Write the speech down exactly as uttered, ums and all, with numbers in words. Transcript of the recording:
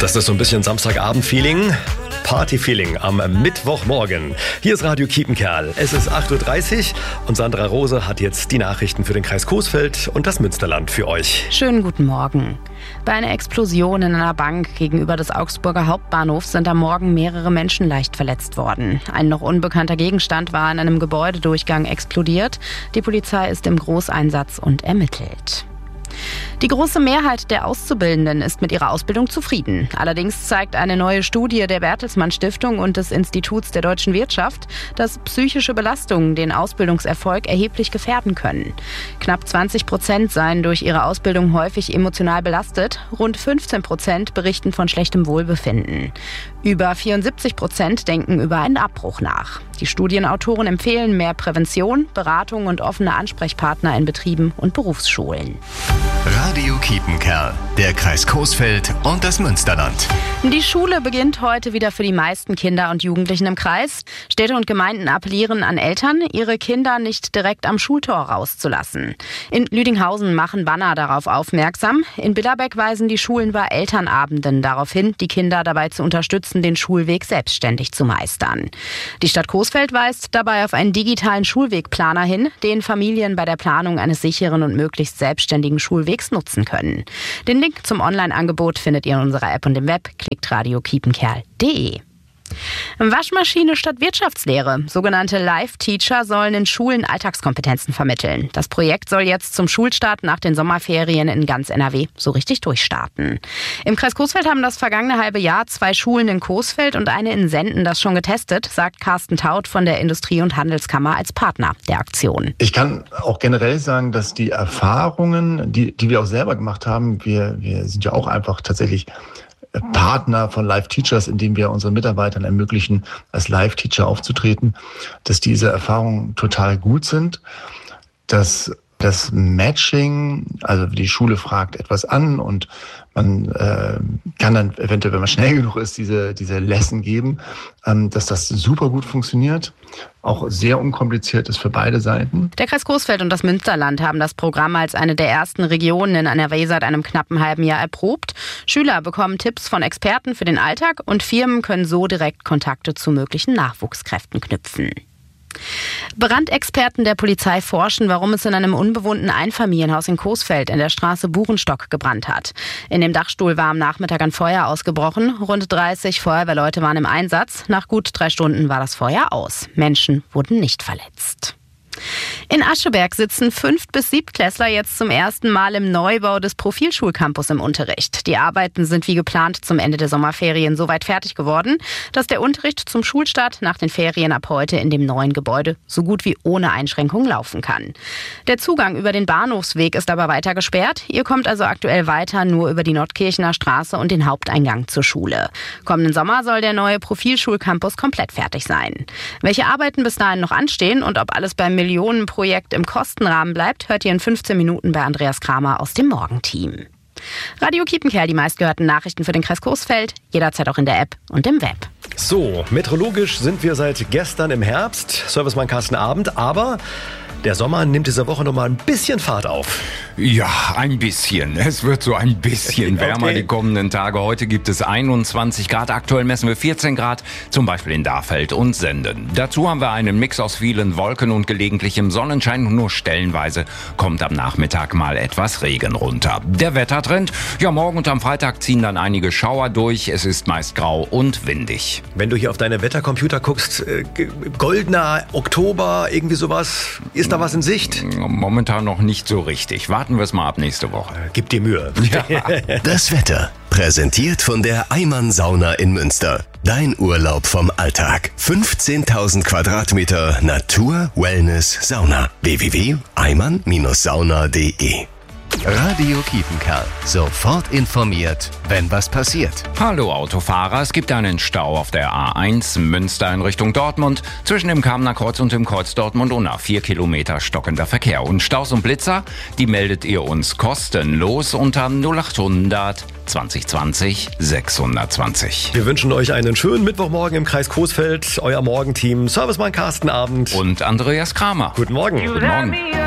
Das ist so ein bisschen Samstagabend-Feeling. Party-Feeling am Mittwochmorgen. Hier ist Radio Kiepenkerl. Es ist acht Uhr dreißig und Sandra Rose hat jetzt die Nachrichten für den Kreis Coesfeld und das Münsterland für euch. Schönen guten Morgen. Bei einer Explosion in einer Bank gegenüber des Augsburger Hauptbahnhofs sind am Morgen mehrere Menschen leicht verletzt worden. Ein noch unbekannter Gegenstand war in einem Gebäudedurchgang explodiert. Die Polizei ist im Großeinsatz und ermittelt. Die große Mehrheit der Auszubildenden ist mit ihrer Ausbildung zufrieden. Allerdings zeigt eine neue Studie der Bertelsmann Stiftung und des Instituts der deutschen Wirtschaft, dass psychische Belastungen den Ausbildungserfolg erheblich gefährden können. Knapp zwanzig Prozent seien durch ihre Ausbildung häufig emotional belastet. Rund fünfzehn Prozent berichten von schlechtem Wohlbefinden. Über vierundsiebzig Prozent denken über einen Abbruch nach. Die Studienautoren empfehlen mehr Prävention, Beratung und offene Ansprechpartner in Betrieben und Berufsschulen. Radio Kiepenkerl, der Kreis Coesfeld und das Münsterland. Die Schule beginnt heute wieder für die meisten Kinder und Jugendlichen im Kreis. Städte und Gemeinden appellieren an Eltern, ihre Kinder nicht direkt am Schultor rauszulassen. In Lüdinghausen machen Banner darauf aufmerksam. In Billerbeck weisen die Schulen bei Elternabenden darauf hin, die Kinder dabei zu unterstützen, den Schulweg selbstständig zu meistern. Die Stadt Coesfeld weist dabei auf einen digitalen Schulwegplaner hin, den Familien bei der Planung eines sicheren und möglichst selbstständigen Schulwegs nutzen können. Den Link zum Online-Angebot findet ihr in unserer App und im Web. Klickt radio kiepenkerl punkt de. Waschmaschine statt Wirtschaftslehre. Sogenannte Live-Teacher sollen in Schulen Alltagskompetenzen vermitteln. Das Projekt soll jetzt zum Schulstart nach den Sommerferien in ganz N R W so richtig durchstarten. Im Kreis Coesfeld haben das vergangene halbe Jahr zwei Schulen in Coesfeld und eine in Senden das schon getestet, sagt Carsten Taut von der Industrie- und Handelskammer als Partner der Aktion. Ich kann auch generell sagen, dass die Erfahrungen, die, die wir auch selber gemacht haben, wir, wir sind ja auch einfach tatsächlich Partner von Live-Teachers, indem wir unseren Mitarbeitern ermöglichen, als Live-Teacher aufzutreten, dass diese Erfahrungen total gut sind, dass das Matching, also die Schule fragt etwas an und man äh, kann dann eventuell, wenn man schnell genug ist, diese diese Lesson geben, ähm, dass das super gut funktioniert, auch sehr unkompliziert ist für beide Seiten. Der Kreis Coesfeld und das Münsterland haben das Programm als eine der ersten Regionen in N R W seit einem knappen halben Jahr erprobt. Schüler bekommen Tipps von Experten für den Alltag und Firmen können so direkt Kontakte zu möglichen Nachwuchskräften knüpfen. Brandexperten der Polizei forschen, warum es in einem unbewohnten Einfamilienhaus in Coesfeld in der Straße Burenstock gebrannt hat. In dem Dachstuhl war am Nachmittag ein Feuer ausgebrochen. Rund dreißig Feuerwehrleute waren im Einsatz. Nach gut drei Stunden war das Feuer aus. Menschen wurden nicht verletzt. In Ascheberg sitzen Fünft- bis Siebtklässler jetzt zum ersten Mal im Neubau des Profilschulcampus im Unterricht. Die Arbeiten sind wie geplant zum Ende der Sommerferien soweit fertig geworden, dass der Unterricht zum Schulstart nach den Ferien ab heute in dem neuen Gebäude so gut wie ohne Einschränkung laufen kann. Der Zugang über den Bahnhofsweg ist aber weiter gesperrt. Ihr kommt also aktuell weiter nur über die Nordkirchener Straße und den Haupteingang zur Schule. Kommenden Sommer soll der neue Profilschulcampus komplett fertig sein. Welche Arbeiten bis dahin noch anstehen und ob alles beim Millionenprojekt im Kostenrahmen bleibt, hört ihr in fünfzehn Minuten bei Andreas Kramer aus dem Morgenteam. Radio Kiepenkerl, die meistgehörten Nachrichten für den Kreis Coesfeld, jederzeit auch in der App und im Web. So, meteorologisch sind wir seit gestern im Herbst, Servicemann Carsten Abend, aber der Sommer nimmt diese Woche noch mal ein bisschen Fahrt auf. Ja, ein bisschen. Es wird so ein bisschen wärmer Okay. die kommenden Tage. Heute gibt es einundzwanzig Grad. Aktuell messen wir vierzehn Grad, zum Beispiel in Dahfeld und Senden. Dazu haben wir einen Mix aus vielen Wolken und gelegentlichem Sonnenschein. Nur stellenweise kommt am Nachmittag mal etwas Regen runter. Der Wettertrend? Ja, morgen und am Freitag ziehen dann einige Schauer durch. Es ist meist grau und windig. Wenn du hier auf deine Wettercomputer guckst, äh, g- goldener Oktober, irgendwie sowas, ist da was in Sicht? Momentan noch nicht so richtig. Warten wir es mal ab nächste Woche. Gib dir Mühe. Das Wetter, präsentiert von der Eimann Sauna in Münster. Dein Urlaub vom Alltag. fünfzehntausend Quadratmeter Natur, Wellness, Sauna. w w w punkt eimann sauna punkt de Radio Kiepenkerl. Sofort informiert, wenn was passiert. Hallo Autofahrer, es gibt einen Stau auf der A eins Münster in Richtung Dortmund. Zwischen dem Kamener Kreuz und dem Kreuz Dortmund-Unna. Vier Kilometer stockender Verkehr. Und Staus und Blitzer, die meldet ihr uns kostenlos unter null achthundert zwanzig zwanzig sechshundertzwanzig. Wir wünschen euch einen schönen Mittwochmorgen im Kreis Coesfeld. Euer Morgenteam, Servicemann Carsten Abend Und Andreas Kramer. Guten Morgen. Guten Morgen.